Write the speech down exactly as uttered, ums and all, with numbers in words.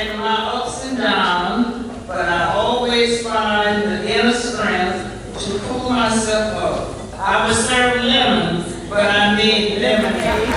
in my ups and downs, but I always find the inner strength to pull myself up. I would serve lemons, but I made lemonade.